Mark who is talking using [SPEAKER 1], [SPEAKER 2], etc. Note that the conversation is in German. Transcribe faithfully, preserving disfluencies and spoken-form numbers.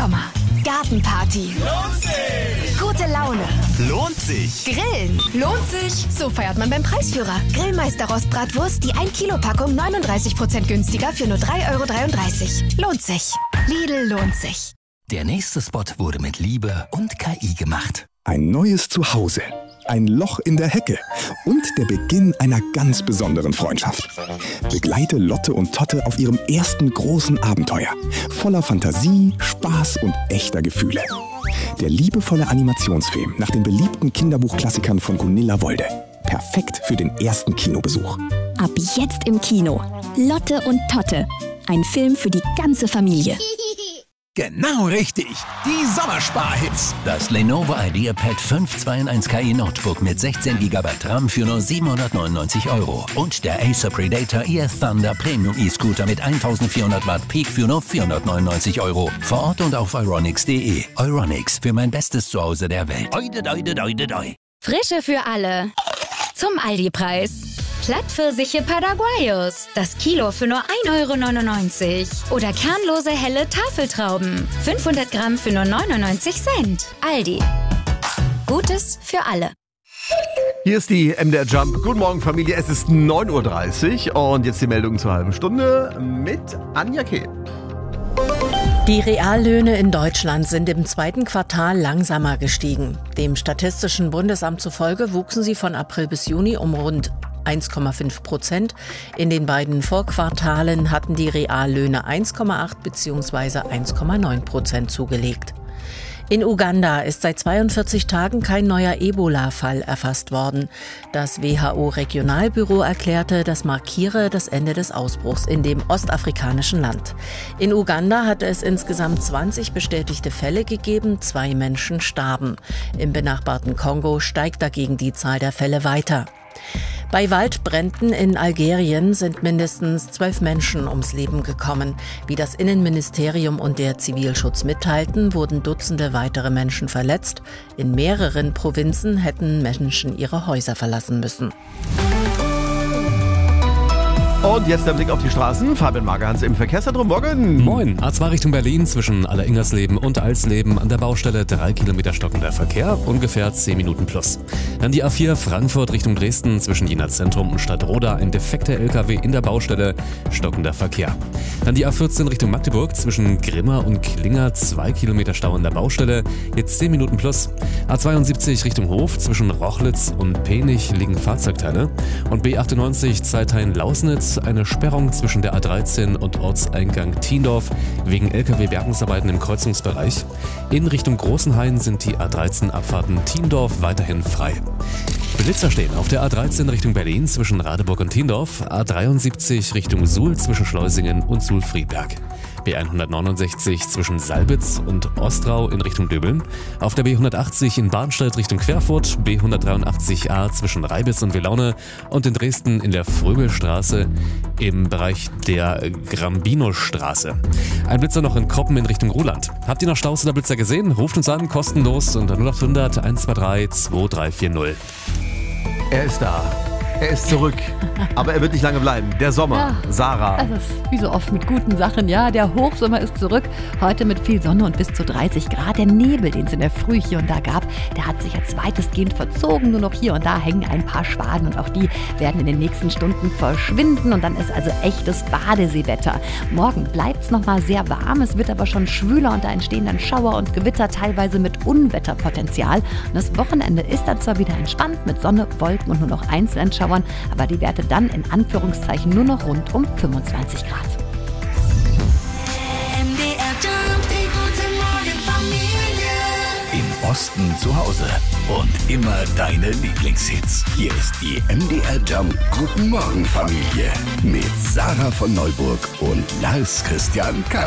[SPEAKER 1] Sommer. Gartenparty.
[SPEAKER 2] Lohnt sich!
[SPEAKER 1] Gute Laune.
[SPEAKER 2] Lohnt sich!
[SPEAKER 1] Grillen. Lohnt sich. So feiert man beim Preisführer. Grillmeister Rostbratwurst, die ein Kilo Packung neununddreißig Prozent günstiger für nur drei Euro dreiunddreißig. Lohnt sich. Lidl lohnt sich.
[SPEAKER 3] Der nächste Spot wurde mit Liebe und K I gemacht.
[SPEAKER 4] Ein neues Zuhause. Ein Loch in der Hecke und der Beginn einer ganz besonderen Freundschaft. Begleite Lotte und Totte auf ihrem ersten großen Abenteuer. Voller Fantasie, Spaß und echter Gefühle. Der liebevolle Animationsfilm nach den beliebten Kinderbuchklassikern von Gunilla Wolde. Perfekt für den ersten Kinobesuch.
[SPEAKER 5] Ab jetzt im Kino. Lotte und Totte. Ein Film für die ganze Familie.
[SPEAKER 3] Genau richtig. Die Sommersparhits. Das Lenovo IdeaPad fünf zwei in eins K I Notebook mit sechzehn Gigabyte RAM für nur siebenhundertneunundneunzig Euro. Und der Acer Predator Ear Thunder Premium E-Scooter mit eintausendvierhundert Watt Peak für nur vierhundertneunundneunzig Euro. Vor Ort und auf euronics punkt de. Euronics, für mein bestes Zuhause der Welt. Oide, oide, oide, oide.
[SPEAKER 6] Frische für alle. Zum Aldi-Preis. Plattpfirsiche Paraguayos. Das Kilo für nur ein Euro neunundneunzig. Oder kernlose helle Tafeltrauben. fünfhundert Gramm für nur neunundneunzig Cent. Aldi. Gutes für alle.
[SPEAKER 7] Hier ist die M D R Jump. Guten Morgen, Familie. Es ist neun Uhr dreißig und jetzt die Meldung zur halben Stunde mit Anja Kehl.
[SPEAKER 8] Die Reallöhne in Deutschland sind im zweiten Quartal langsamer gestiegen. Dem Statistischen Bundesamt zufolge wuchsen sie von April bis Juni um rund eins Komma fünf Prozent. In den beiden Vorquartalen hatten die Reallöhne eins Komma acht bzw. eins Komma neun Prozent zugelegt. In Uganda ist seit zweiundvierzig Tagen kein neuer Ebola-Fall erfasst worden. Das W H O-Regionalbüro erklärte, das markiere das Ende des Ausbruchs in dem ostafrikanischen Land. In Uganda hat es insgesamt zwanzig bestätigte Fälle gegeben, zwei Menschen starben. Im benachbarten Kongo steigt dagegen die Zahl der Fälle weiter. Bei Waldbränden in Algerien sind mindestens zwölf Menschen ums Leben gekommen. Wie das Innenministerium und der Zivilschutz mitteilten, wurden Dutzende weitere Menschen verletzt. In mehreren Provinzen hätten Menschen ihre Häuser verlassen müssen.
[SPEAKER 7] Und jetzt der Blick auf die Straßen. Fabian Magerhans im Verkehrszentrum. Morgen.
[SPEAKER 9] Moin. A zwei Richtung Berlin zwischen Alleringersleben und Alsleben an der Baustelle drei Kilometer stockender Verkehr, ungefähr zehn Minuten plus. Dann die A vier Frankfurt Richtung Dresden zwischen Jena Zentrum und Stadtroda, ein defekter L K W in der Baustelle, stockender Verkehr. Dann die A vierzehn Richtung Magdeburg zwischen Grimma und Klinger, zwei Kilometer Stau an der Baustelle, jetzt zehn Minuten plus. A zweiundsiebzig Richtung Hof zwischen Rochlitz und Penich liegen Fahrzeugteile. Und B achtundneunzig Zeithain-Lausnitz, eine Sperrung zwischen der A dreizehn und Ortseingang Thiendorf wegen L K W-Bergungsarbeiten im Kreuzungsbereich. In Richtung Großenhain sind die A dreizehn Abfahrten Thiendorf weiterhin frei. Blitzer stehen auf der A dreizehn Richtung Berlin zwischen Radeburg und Thiendorf, A dreiundsiebzig Richtung Suhl zwischen Schleusingen und Suhl-Friedberg. B hundertneunundsechzig zwischen Salbitz und Ostrau in Richtung Döbeln, auf der B hundertachtzig in Barnstedt Richtung Querfurt, B hundertdreiundachtzig A zwischen Reibitz und Wilaune und in Dresden in der Fröbelstraße im Bereich der Grambinostraße. Ein Blitzer noch in Kroppen in Richtung Ruhland. Habt ihr noch Staus oder Blitzer gesehen? Ruft uns an, kostenlos unter null acht hundert eins zwei drei zwei drei vier null.
[SPEAKER 7] Er ist da. Er ist zurück, aber er wird nicht lange bleiben. Der Sommer,
[SPEAKER 10] ja,
[SPEAKER 7] Sarah.
[SPEAKER 10] Das ist wie so oft mit guten Sachen, ja. Der Hochsommer ist zurück. Heute mit viel Sonne und bis zu dreißig Grad. Der Nebel, den es in der Früh hier und da gab, der hat sich jetzt weitestgehend verzogen. Nur noch hier und da hängen ein paar Schwaden und auch die werden in den nächsten Stunden verschwinden. Und dann ist also echtes Badeseewetter. Morgen bleibt es nochmal sehr warm. Es wird aber schon schwüler und da entstehen dann Schauer und Gewitter, teilweise mit Unwetterpotenzial. Und das Wochenende ist dann zwar wieder entspannt mit Sonne, Wolken und nur noch einzelnen Schauern, aber die Werte dann in Anführungszeichen nur noch rund um fünfundzwanzig Grad.
[SPEAKER 2] M D R Jump, die gute Morgenfamilie.
[SPEAKER 3] Im Osten zu Hause und immer deine Lieblingshits. Hier ist die M D R Jump Guten Morgen Familie mit Sarah von Neuburg und Lars Christian Karl.